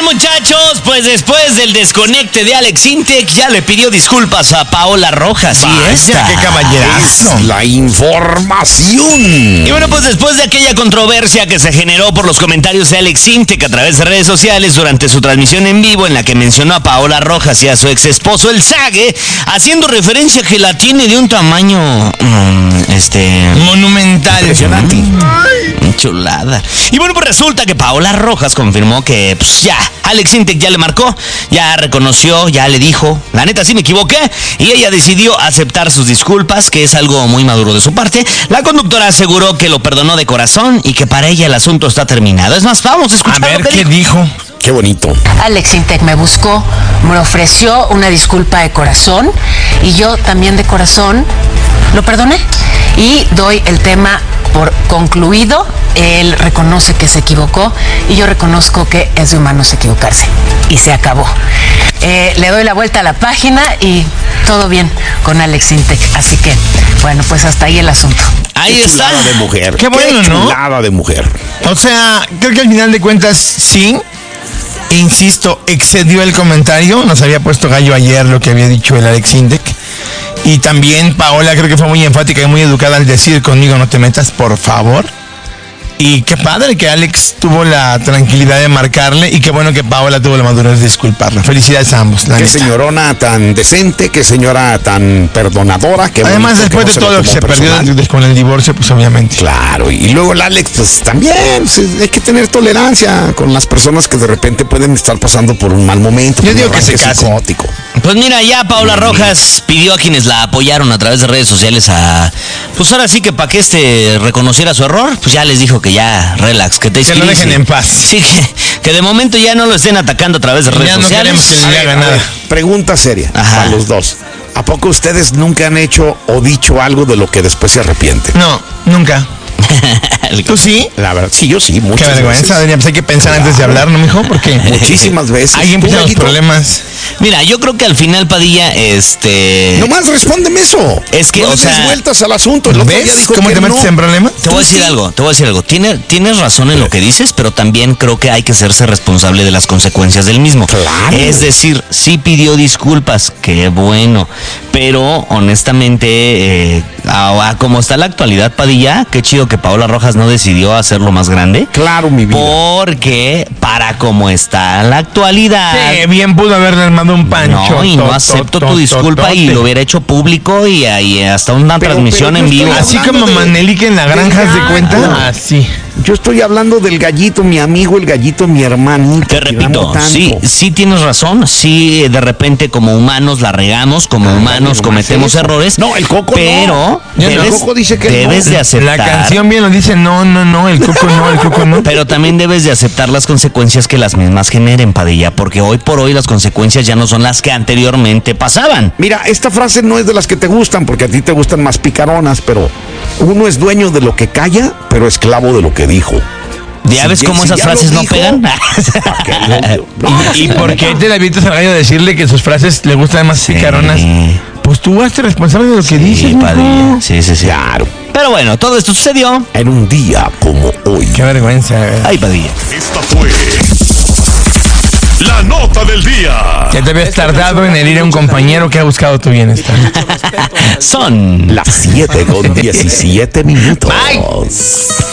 muchachos, pues después del desconecte de Alex Intec, ya le pidió disculpas a Paola Rojas. ¡Qué caballerazo! Es la información. Y bueno, pues después de aquella controversia que se generó por los comentarios de Alex Intec a través de redes sociales durante su transmisión en vivo, en la que mencionó a Paola Rojas y a su ex esposo, el Zague, haciendo referencia a que la tiene de un tamaño, monumental. Impresionante. Chulada. Y bueno, pues resulta que Paola Rojas confirmó que, pues ya, Alex Intec ya le marcó, ya reconoció, ya le dijo, la neta sí me equivoqué, y ella decidió aceptar sus disculpas, que es algo muy maduro de su parte. La conductora aseguró que lo perdonó de corazón y que para ella el asunto está terminado. Es más, vamos a escuchar A ver, lo que ¿qué dijo? Qué bonito. Alex Intec me buscó, me ofreció una disculpa de corazón y yo también de corazón lo perdoné y doy el tema por concluido. Él reconoce que se equivocó y yo reconozco que es de humanos equivocarse y se acabó. Le doy la vuelta a la página y todo bien con Alex Intec, así que bueno, pues hasta ahí el asunto. Ahí Qué está. chulada de mujer. Qué bueno, ¿no? Chulada de mujer. O sea, creo que al final de cuentas sí. Insisto, excedió el comentario. Nos había puesto gallo ayer lo que había dicho el Alex Intec. Y también Paola creo que fue muy enfática y muy educada al decir conmigo no te metas, por favor. Y qué padre que Alex tuvo la tranquilidad de marcarle y qué bueno que Paola tuvo la madurez de disculparla. Felicidades a ambos, la Qué neta. señorona tan decente, qué señora tan perdonadora. Qué Además, bonito después de no todo lo que tomó se perdió personal. con el divorcio, pues obviamente. Claro, y luego el Alex, pues también hay que tener tolerancia con las personas que de repente pueden estar pasando por un mal momento. Yo un digo que se arranque casen. psicótico. Pues mira, ya Paola Rojas pidió a quienes la apoyaron a través de redes sociales pues ahora sí que para que reconociera su error, pues ya les dijo que ya relax, que te Que lo dejen en paz. Sí, que de momento ya no lo estén atacando a través de redes Ya no sociales. queremos que le haga nada. Pregunta seria Ajá. a los dos. ¿A poco ustedes nunca han hecho o dicho algo de lo que después se arrepienten? No, nunca. ¿Tú sí? La verdad, sí, yo sí, Qué muchas vergüenza, veces. Adrián. Pues hay que pensar antes de hablar, ¿no, mijo? Porque Muchísimas veces. ahí empiezan ¿Tú, los Gallito? problemas. Mira, yo creo que al final, Padilla, Nomás respóndeme eso. Es que, no o le des sea, vueltas al asunto. El otro día ¿Ves dijo cómo que te metes no. en problemas? Te voy a decir algo. Tienes razón en lo que dices, pero también creo que hay que hacerse responsable de las consecuencias del mismo. Claro. Es decir, sí pidió disculpas, qué bueno, pero honestamente, como está la actualidad, Padilla, qué chido que Paola Rojas no decidió hacerlo más grande. Claro, mi vida. Porque para como está la actualidad... Sí, bien pudo haberle armado un pancho. No, y no acepto tu disculpa y lo hubiera hecho público y hasta una transmisión pero en yo vivo. estoy Así hablando como de- Manelique en la granja, ¿se Claro. cuenta? Así. Yo estoy hablando del Gallito, mi amigo, el Gallito, mi hermanito. Te que repito, amo tanto. sí tienes razón, sí de repente como humanos la regamos, como humanos nomás cometemos eso. errores. No, el Coco pero no. debes, El Coco dice que debes no. de aceptar. La canción bien lo dice, no, el Coco no. Pero también debes de aceptar las consecuencias que las mismas generen, Padilla, porque hoy por hoy las consecuencias ya no son las que anteriormente pasaban. Mira, esta frase no es de las que te gustan, porque a ti te gustan más picaronas, pero uno es dueño de lo que calla, pero esclavo de lo que dijo. ¿Ya ves cómo esas ya lo frases no dijo, pegan? ¿Y por qué te le avientas al gallo a decirle que sus frases le gustan más picaronas? Pues tú hazte responsable de lo que dices, Sí, mijo. Padilla, sí. Claro, Pero bueno, todo esto sucedió. en un día como hoy. Qué vergüenza, ¿verdad? Ay, Padilla. Esta fue la nota del día. Ya te habías tardado en herir a un compañero que ha buscado tu bienestar. Son Las 7:17 minutos.